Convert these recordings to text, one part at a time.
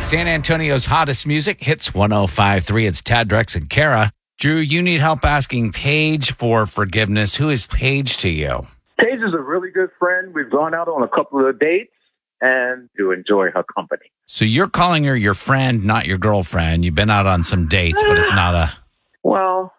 San Antonio's hottest music, Hits 105.3. It's Tad, Drex, and Kara. Drew, you need help asking Paige for forgiveness. Who is Paige to you? Paige is a really good friend. We've gone out on a couple of dates and do enjoy her company. So you're calling her your friend, not your girlfriend. You've been out on some dates, but it's not a... Well,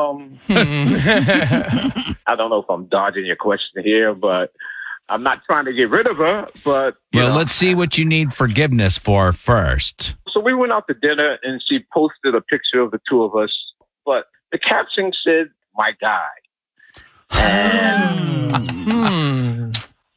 I don't know if I'm dodging your question here, but I'm not trying to get rid of her. But well, let's see what you need forgiveness for first. So we went out to dinner, and she posted a picture of the two of us, but the caption said, "My guy." And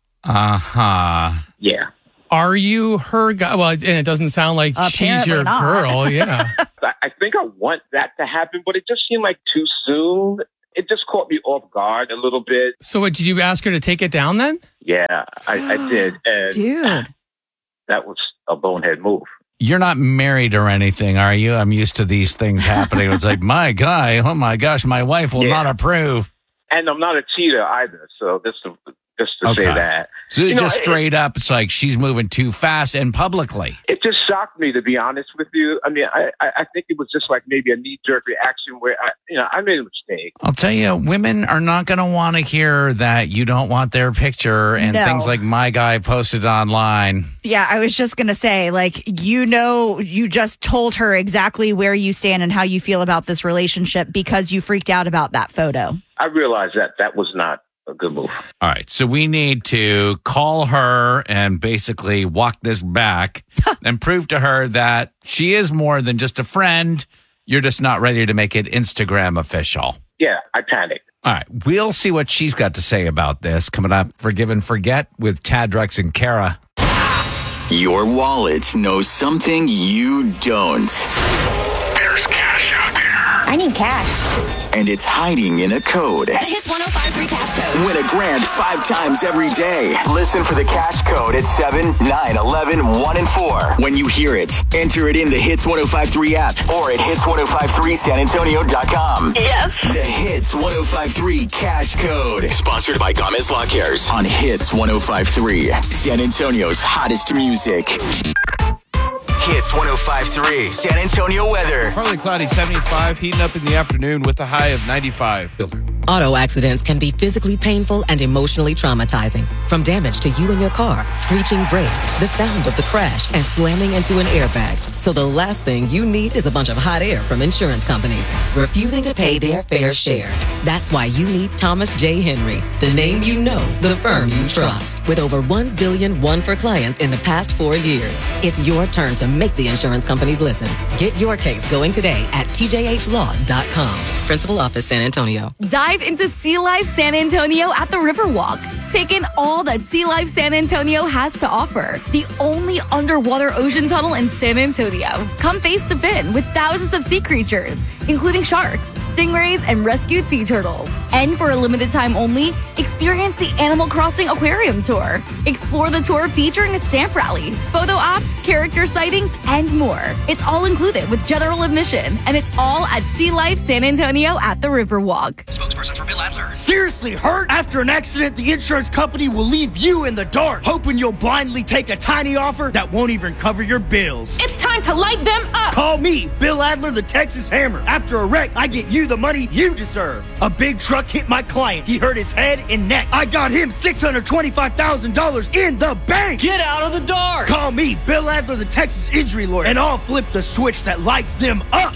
yeah. Are you her guy? Well, and it doesn't sound like she's your girl. Yeah. I think I want that to happen, but it just seemed like too soon. It just caught me off guard a little bit. So what, did you ask her to take it down then? Yeah, I did. And dude, that was a bonehead move. You're not married or anything, are you? I'm used to these things happening. It's like, my guy, oh my gosh, my wife will not approve. And I'm not a cheater either, so just to say that. So straight up, it's like she's moving too fast and publicly. It just shocked me, to be honest with you. I mean, I think it was just like maybe a knee-jerk reaction where, I made a mistake. I'll tell you, women are not going to want to hear that you don't want their picture and things like my guy posted online. Yeah, I was just going to say, you just told her exactly where you stand and how you feel about this relationship because you freaked out about that photo. I realized that was not a good move. All right. So we need to call her and basically walk this back and prove to her that she is more than just a friend. You're just not ready to make it Instagram official. Yeah, I panicked. All right. We'll see what she's got to say about this coming up. Forgive and Forget with Tad, Drex, and Kara. Your wallet knows something you don't. There's cash out there. I need cash. And it's hiding in a code. The Hits 105.3 cash code. Win a grand 5 times every day. Listen for the cash code at 7, 9, 11, 1, and 4. When you hear it, enter it in the Hits 105.3 app or at hits1053sanantonio.com. Yes. The Hits 105.3 cash code. Sponsored by Gomez Lawn Cares on Hits 105.3. San Antonio's hottest music. Hits 105.3 San Antonio weather. Partly cloudy, 75, heating up in the afternoon with a high of 95. Auto accidents can be physically painful and emotionally traumatizing. From damage to you and your car, screeching brakes, the sound of the crash, and slamming into an airbag. So the last thing you need is a bunch of hot air from insurance companies refusing to pay their fair share. That's why you need Thomas J. Henry, the name you know, the firm you trust. With over $1 billion won for clients in the past 4 years, it's your turn to make the insurance companies listen. Get your case going today at tjhlaw.com. Principal Office, San Antonio. Dive into Sea Life San Antonio at the Riverwalk. Take in all that Sea Life San Antonio has to offer. The only underwater ocean tunnel in San Antonio. Come face to fin with thousands of sea creatures, including sharks, stingrays, and rescued sea turtles. And for a limited time only, experience the Animal Crossing Aquarium Tour. Explore the tour featuring a stamp rally, photo ops, character sightings, and more. It's all included with general admission, and it's all at Sea Life San Antonio at the Riverwalk. Spokesperson for Bill Adler. Seriously hurt? After an accident, the insurance company will leave you in the dark, hoping you'll blindly take a tiny offer that won't even cover your bills. It's time to light them up. Call me, Bill Adler, the Texas Hammer. After a wreck, I get you the money you deserve. A big truck hit my client. He hurt his head and neck. I got him $625,000 in the bank. Get out of the dark. Call me, Bill Adler, the Texas Injury Lawyer, and I'll flip the switch that lights them up.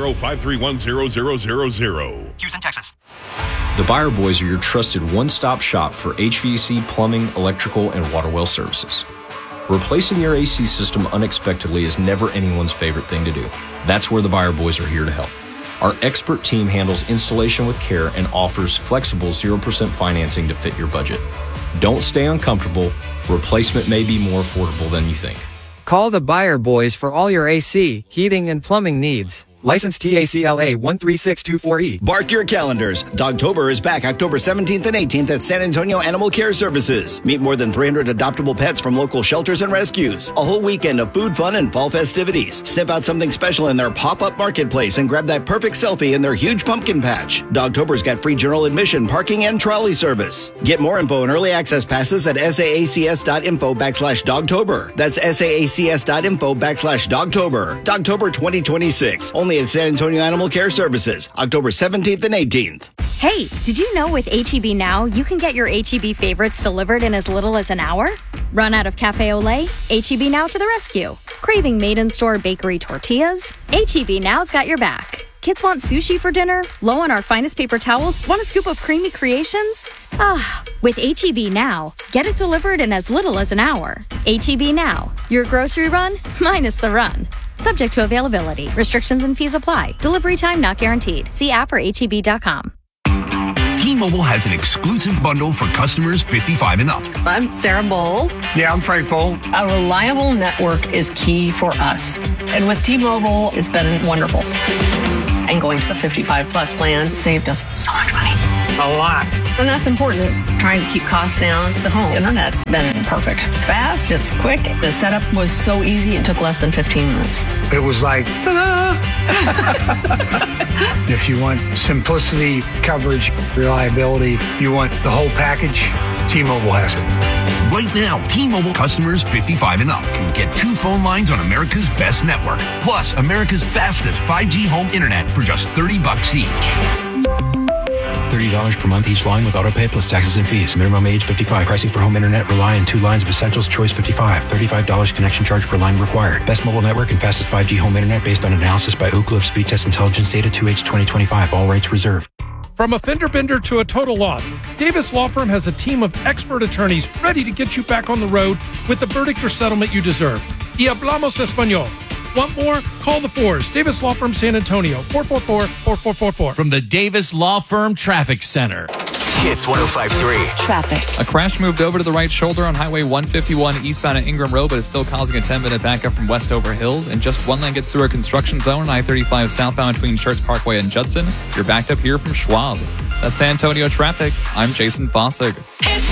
210-531-0000. Houston, Texas. The Buyer Boys are your trusted one-stop shop for HVAC, plumbing, electrical, and water well services. Replacing your AC system unexpectedly is never anyone's favorite thing to do. That's where the Buyer Boys are here to help. Our expert team handles installation with care and offers flexible 0% financing to fit your budget. Don't stay uncomfortable. Replacement may be more affordable than you think. Call the Buyer Boys for all your AC, heating, and plumbing needs. License TACLA 13624E. Bark your calendars. Dogtober is back October 17th and 18th at San Antonio Animal Care Services. Meet more than 300 adoptable pets from local shelters and rescues. A whole weekend of food, fun, and fall festivities. Sniff out something special in their pop-up marketplace and grab that perfect selfie in their huge pumpkin patch. Dogtober's got free general admission, parking, and trolley service. Get more info and early access passes at saacs.info/Dogtober. That's saacs.info/Dogtober. Dogtober 2026. Only at San Antonio Animal Care Services, October 17th and 18th. Hey, did you know with H-E-B Now, you can get your H-E-B favorites delivered in as little as an hour? Run out of Cafe Olay? H-E-B Now to the rescue. Craving made-in-store bakery tortillas? H-E-B Now's got your back. Kids want sushi for dinner? Low on our finest paper towels? Want a scoop of creamy creations? With H-E-B Now, get it delivered in as little as an hour. H-E-B Now, your grocery run minus the run. Subject to availability. Restrictions and fees apply. Delivery time not guaranteed. See app or HEB.com. T-Mobile has an exclusive bundle for customers 55 and up. I'm Sarah Bowl. Yeah, I'm Frank Bowl. A reliable network is key for us. And with T-Mobile, it's been wonderful. And going to the 55 plus plan saved us so much money. A lot. And that's important. Trying to keep costs down. The home internet's been perfect. It's fast, it's quick. The setup was so easy, it took less than 15 minutes. It was like, ta-da! If you want simplicity, coverage, reliability, you want the whole package, T-Mobile has it. Right now, T-Mobile customers 55 and up can get 2 phone lines on America's best network, plus America's fastest 5G home internet for just $30 each. $30 per month each line with autopay plus taxes and fees. Minimum age 55. Pricing for home internet rely on 2 lines of Essentials Choice 55. $35 connection charge per line required. Best mobile network and fastest 5G home internet based on analysis by Ookla of Speed Test Intelligence data 2H 2025. All rights reserved. From a fender bender to a total loss, Davis Law Firm has a team of expert attorneys ready to get you back on the road with the verdict or settlement you deserve. Y hablamos español. Want more? Call the Fours. Davis Law Firm San Antonio, 444-4444. From the Davis Law Firm Traffic Center. Hits 105.3. Traffic. A crash moved over to the right shoulder on Highway 151 eastbound at Ingram Road, but it's still causing a 10-minute backup from Westover Hills. And just one lane gets through a construction zone on I-35 southbound between Church Parkway and Judson. You're backed up here from Schwab. That's San Antonio traffic. I'm Jason Fossig.